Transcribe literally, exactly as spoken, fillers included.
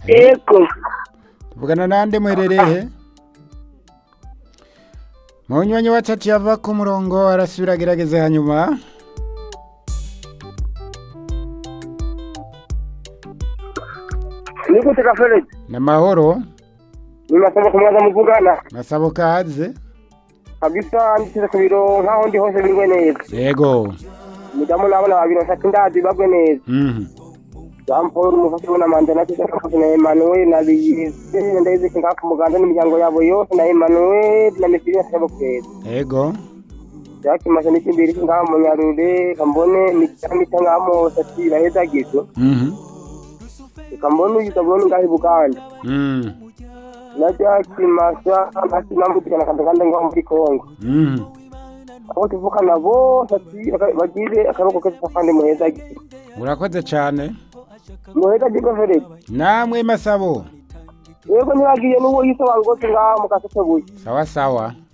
Ego. Tuvugana nande muhererehe? Munywanyi wa tatu yava ku murongo arasubira agerageze hanyuma. Niko tekafere. Namahoro. Nimasaba kumwaza muvugana. Masabo kaze. Kabisa nditse ku biro nkaho ndi hose bingwe neza. Yego. Mudamu nabona babiro nsati ndazi bagwe neza. Mhm. Jamporo umufasha na Mandela cyangwa na Emmanuel na Biyize ndeze kinga ku muganda n'imiryango yabo yose na Emmanuel na Mesiri asaba kweza. Yego. Yaki masani kimbiri kinga mu Nyarude kambone mitami tangamo sati baheza gizo. Mhm. Kambone yitabone ngahi Buganda. Mhm. Najaki masa basi nambutikana kandanda ngo muri Kongo. Mhm. Abo tuvuka nabo sati bagire akaroko kese kandi muheza gizo. Urakoze cyane. Muheza gizo fere. Namwe Masabo. Yego niragiye nuwo yisobango tunga mu kasete buye. Sawa sawa.